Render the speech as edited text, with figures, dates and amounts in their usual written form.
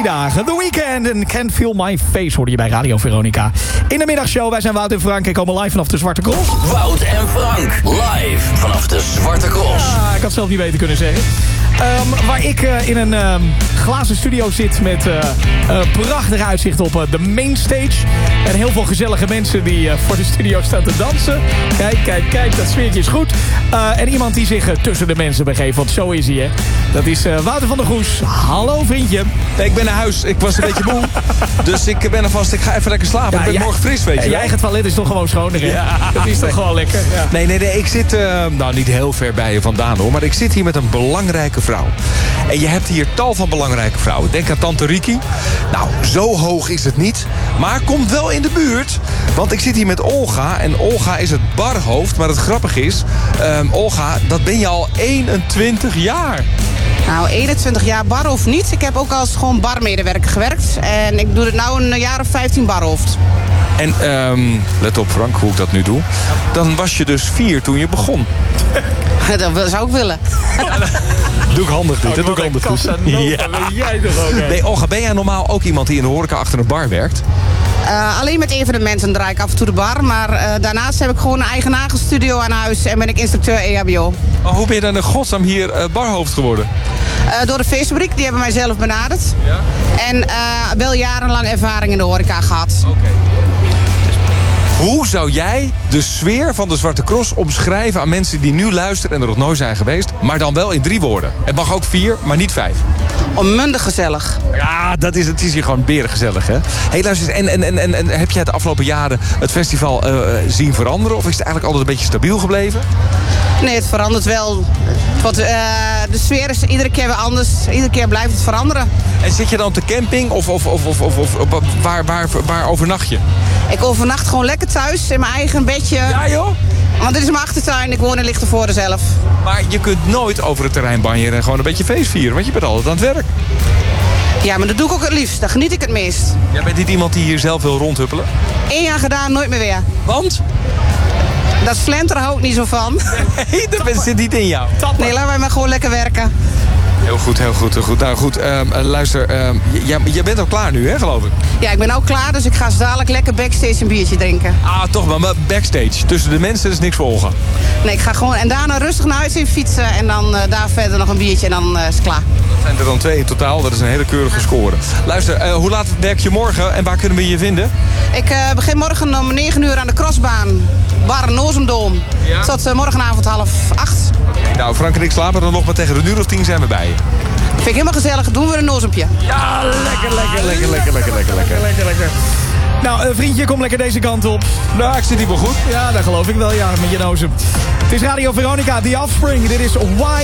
dagen. The Weeknd en Can't Feel My Face hoorde je bij Radio Veronica. In de middagshow, wij zijn Wout en Frank en komen live vanaf de Zwarte Cross. Wout en Frank, live vanaf de Zwarte Cross. Ah, ik had zelf niet beter kunnen zeggen. Waar ik in een glazen studio zit met prachtig uitzicht op de mainstage. En heel veel gezellige mensen die voor de studio staan te dansen. Kijk, dat sfeertje is goed. En iemand die zich tussen de mensen begeeft, want zo is hij, hè. Dat is Wouter van der Goes. Hallo, vriendje. Nee, ik ben naar huis. Ik was een beetje moe. Dus ik ben alvast, ik ga even lekker slapen. Ik ben morgen fris, weet je. Je eigen toilet is toch gewoon schoner, hè? Ja. Dat is toch gewoon lekker. Ja. Nee, ik zit niet heel ver bij je vandaan, hoor. Maar ik zit hier met een belangrijke vrouw. En je hebt hier tal van belangrijke vrouwen. Denk aan tante Riki. Nou, zo hoog is het niet. Maar komt wel in de buurt. Want ik zit hier met Olga. En Olga is het barhoofd. Maar het grappige is, Olga, dat ben je al 21 jaar. Nou, 21 jaar barhoofd niet. Ik heb ook als gewoon barmedewerker gewerkt. En ik doe het nou een jaar of 15 barhoofd. En let op, Frank, hoe ik dat nu doe. Dan was je dus 4 toen je begon. Dat zou ik willen. Doe ik handig dit, dat doe ik handig goed. Jij toch ook, hè? Nee, Olga, ben jij normaal ook iemand die in de horeca achter een bar werkt? Alleen met evenementen draai ik af en toe de bar. Maar daarnaast heb ik gewoon een eigen nagelstudio aan huis. En ben ik instructeur EHBO. Maar hoe ben je dan in godsnaam hier barhoofd geworden? Door de feestfabriek, die hebben mij zelf benaderd. Ja? En wel jarenlang ervaring in de horeca gehad. Oké. Hoe zou jij de sfeer van de Zwarte Cross omschrijven aan mensen die nu luisteren en er nog nooit zijn geweest, maar dan wel in 3 woorden? Het mag ook 4, maar niet 5. Onmundig gezellig. Ja, het is hier gewoon berengezellig, hè? Hey, luister eens, en heb jij de afgelopen jaren het festival zien veranderen? Of is het eigenlijk altijd een beetje stabiel gebleven? Nee, het verandert wel. De sfeer is iedere keer weer anders. Iedere keer blijft het veranderen. En zit je dan op de camping of waar overnacht je? Ik overnacht gewoon lekker thuis in mijn eigen bedje. Ja, joh? Want dit is mijn achtertuin. Ik woon in Lichtenvoorde zelf. Maar je kunt nooit over het terrein banjeren en gewoon een beetje feest vieren. Want je bent altijd aan het werk. Ja, maar dat doe ik ook het liefst. Daar geniet ik het meest. Jij bent niet iemand die hier zelf wil rondhuppelen? 1 jaar gedaan, nooit meer weer. Want? Dat flenteren hou ik niet zo van. Nee, dat zit niet in jou. Nee, laten wij maar gewoon lekker werken. Heel goed. Nou goed, luister, jij bent al klaar nu, hè, geloof ik? Ja, ik ben ook klaar, dus ik ga zo dadelijk lekker backstage een biertje drinken. Ah, toch maar backstage. Tussen de mensen is niks voor Olga. Nee, ik ga gewoon en daarna rustig naar huis in fietsen en dan daar verder nog een biertje en dan is het klaar. Dat zijn er dan 2 in totaal, dat is een hele keurige score. Luister, hoe laat werk je morgen en waar kunnen we je vinden? Ik begin morgen om 9 uur aan de crossbaan, bar Noorsemdoom. Ja? Tot morgenavond 7:30. Nou, Frank en ik slapen dan nog, maar tegen de uur of 10 zijn we bij je. Vind ik helemaal gezellig. Doen we een Noorsempje. Ja, lekker. Nou, vriendje, kom lekker deze kant op. Nou, ik zit hier wel goed. Ja, dat geloof ik wel, ja, met je nozen. Het is Radio Veronica, The Offspring. Dit is Why